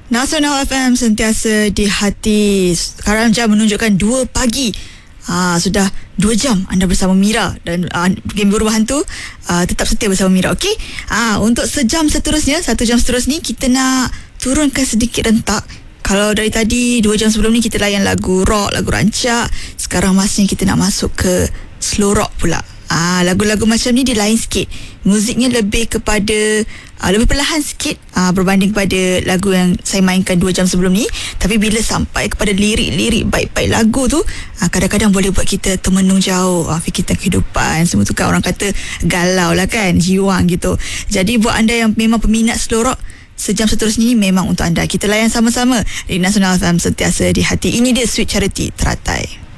Nasional FM sentiasa di hati. Sekarang jam menunjukkan 2 pagi. Sudah 2 jam anda bersama Mira. Dan Game Berubah Hantu tetap setia bersama Mira. Okey. Untuk sejam seterusnya, 1 jam seterusnya, kita nak turunkan sedikit rentak. Kalau dari tadi 2 jam sebelum ni kita layan lagu rock, lagu rancak. Sekarang masnya kita nak masuk ke slow rock pula. Lagu-lagu macam ni dia lain sikit. Muziknya lebih kepada lebih perlahan sikit berbanding pada lagu yang saya mainkan 2 jam sebelum ni. Tapi bila sampai kepada lirik-lirik baik-baik lagu tu, kadang-kadang boleh buat kita termenung jauh, fikir tentang kehidupan. Semua tu kan orang kata galau lah kan, jiwang gitu. Jadi buat anda yang memang peminat slow rock, sejam seterusnya ni memang untuk anda. Kita layan sama-sama di Nasional FM sentiasa di hati. Ini dia Sweet Charity Teratai.